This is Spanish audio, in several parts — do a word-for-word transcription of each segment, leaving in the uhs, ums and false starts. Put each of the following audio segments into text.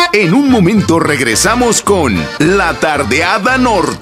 En un momento regresamos con La Tardeada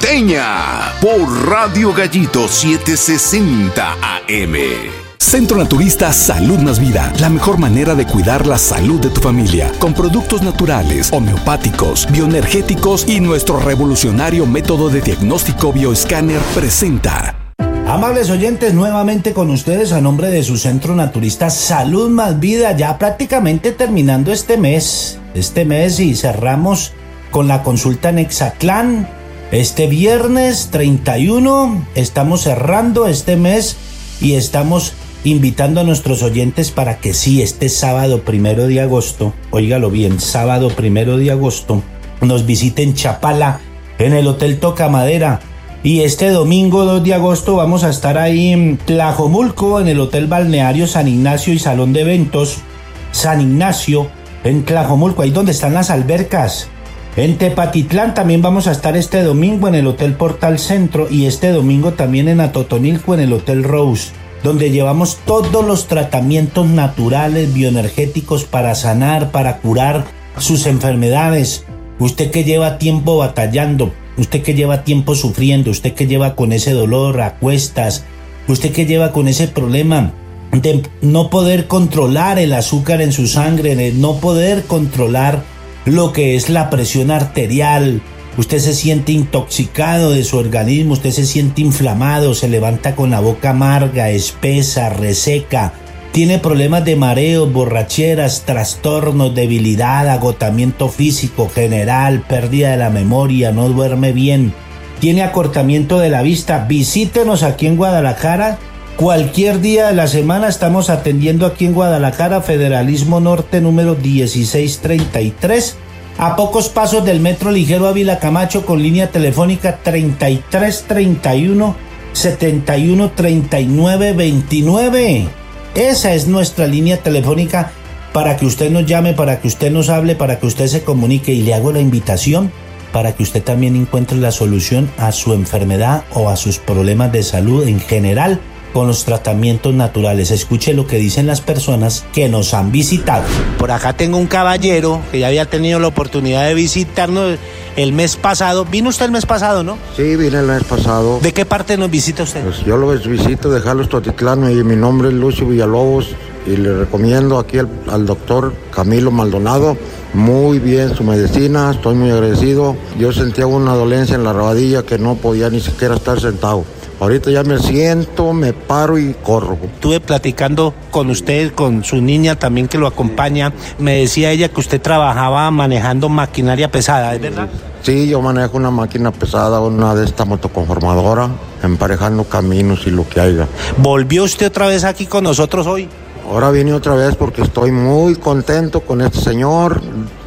Norteña por Radio Gallito setecientos sesenta A M. Centro Naturista Salud Más Vida, la mejor manera de cuidar la salud de tu familia, con productos naturales, homeopáticos, bioenergéticos y nuestro revolucionario método de diagnóstico bioescáner presenta. Amables oyentes, nuevamente con ustedes a nombre de su Centro Naturista Salud Más Vida, ya prácticamente terminando este mes, este mes y cerramos con la consulta en Exatlán. Este viernes treinta y uno estamos cerrando este mes y estamos invitando a nuestros oyentes para que sí, este sábado primero de agosto, óigalo bien, sábado primero de agosto, nos visiten Chapala en el Hotel Toca Madera. Y este domingo dos de agosto vamos a estar ahí en Tlajomulco, en el Hotel Balneario San Ignacio y Salón de Eventos San Ignacio, en Tlajomulco, ahí donde están las albercas. En Tepatitlán también vamos a estar este domingo en el Hotel Portal Centro y este domingo también en Atotonilco en el Hotel Rose, donde llevamos todos los tratamientos naturales, bioenergéticos para sanar, para curar sus enfermedades. Usted que lleva tiempo batallando, usted que lleva tiempo sufriendo, usted que lleva con ese dolor a cuestas, usted que lleva con ese problema de no poder controlar el azúcar en su sangre, de no poder controlar lo que es la presión arterial, usted se siente intoxicado de su organismo, usted se siente inflamado, se levanta con la boca amarga, espesa, reseca, tiene problemas de mareos, borracheras, trastornos, debilidad, agotamiento físico general, pérdida de la memoria, no duerme bien, tiene acortamiento de la vista, visítenos aquí en Guadalajara. Cualquier día de la semana estamos atendiendo aquí en Guadalajara, Federalismo Norte número dieciséis treinta y tres, a pocos pasos del Metro Ligero Ávila Camacho, con línea telefónica treinta y tres treinta y uno setenta y uno treinta y nueve veintinueve. Esa es nuestra línea telefónica para que usted nos llame, para que usted nos hable, para que usted se comunique, y le hago la invitación para que usted también encuentre la solución a su enfermedad o a sus problemas de salud en general con los tratamientos naturales. Escuche lo que dicen las personas que nos han visitado. Por acá tengo un caballero que ya había tenido la oportunidad de visitarnos el mes pasado. ¿Vino usted el mes pasado, no? Sí, vine el mes pasado. ¿De qué parte nos visita usted? Pues yo lo visito de Jalos, Totitlán, y mi nombre es Lucio Villalobos, y le recomiendo aquí al, al doctor Camilo Maldonado. Muy bien su medicina, estoy muy agradecido. Yo sentía una dolencia en la rabadilla que no podía ni siquiera estar sentado. Ahorita ya me siento, me paro y corro. Estuve platicando con usted, con su niña también que lo acompaña. Me decía ella que usted trabajaba manejando maquinaria pesada, ¿es verdad? Sí, yo manejo una máquina pesada, una de esta motoconformadora, emparejando caminos y lo que haya. ¿Volvió usted otra vez aquí con nosotros hoy? Ahora vine otra vez porque estoy muy contento con este señor.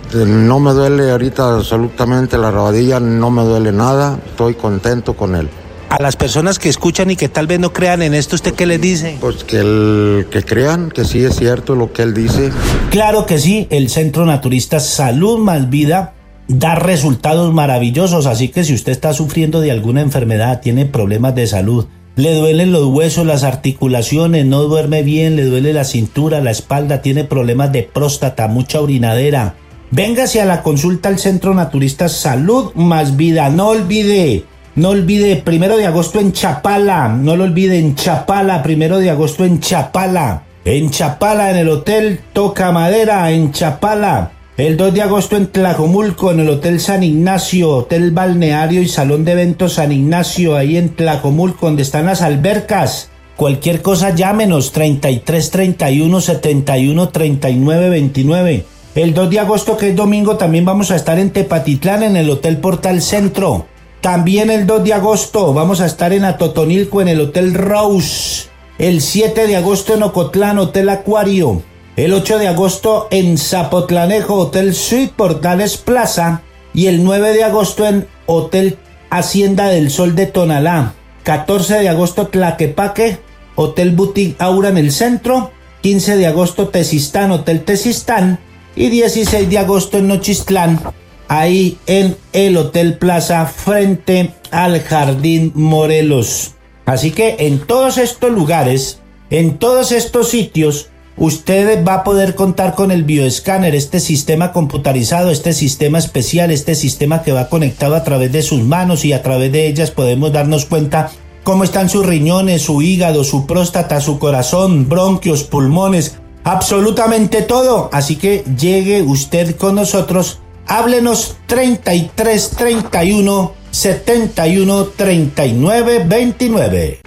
No me duele ahorita absolutamente la rabadilla, no me duele nada, estoy contento con él. A las personas que escuchan y que tal vez no crean en esto, ¿usted qué les dice? Pues que, el, que crean que sí es cierto lo que él dice. Claro que sí, el Centro Naturista Salud Más Vida da resultados maravillosos, así que si usted está sufriendo de alguna enfermedad, tiene problemas de salud, le duelen los huesos, las articulaciones, no duerme bien, le duele la cintura, la espalda, tiene problemas de próstata, mucha orinadera, véngase a la consulta al Centro Naturista Salud Más Vida. No olvide, no olvide, primero de agosto en Chapala, no lo olvide, en Chapala, primero de agosto en Chapala, en Chapala, en el Hotel Toca Madera, en Chapala. El dos de agosto en Tlajomulco, en el Hotel San Ignacio, Hotel Balneario y Salón de Eventos San Ignacio, ahí en Tlajomulco, donde están las albercas. Cualquier cosa llámenos, treinta y tres treinta y uno setenta y uno treinta y nueve veintinueve. El dos de agosto, que es domingo, también vamos a estar en Tepatitlán, en el Hotel Portal Centro. También el dos de agosto vamos a estar en Atotonilco, en el Hotel Rose. El siete de agosto en Ocotlán, Hotel Acuario. El ocho de agosto en Zapotlanejo, Hotel Suite Portales Plaza. Y el nueve de agosto en Hotel Hacienda del Sol de Tonalá. catorce de agosto Tlaquepaque, Hotel Boutique Aura en el centro. quince de agosto Tezistán, Hotel Tezistán. Y dieciséis de agosto en Nochistlán, ahí en el Hotel Plaza frente al Jardín Morelos. Así que en todos estos lugares, en todos estos sitios, usted va a poder contar con el bioescáner, este sistema computarizado, este sistema especial, este sistema que va conectado a través de sus manos y a través de ellas podemos darnos cuenta cómo están sus riñones, su hígado, su próstata, su corazón, bronquios, pulmones, absolutamente todo. Así que llegue usted con nosotros, háblenos treinta y tres treinta y uno setenta y uno treinta y nueve veintinueve.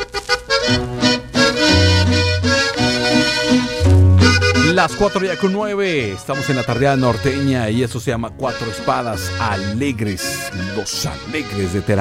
Las cuatro ya con nueve, estamos en la tardeada norteña y eso se llama Cuatro Espadas Alegres, los alegres de Teramo.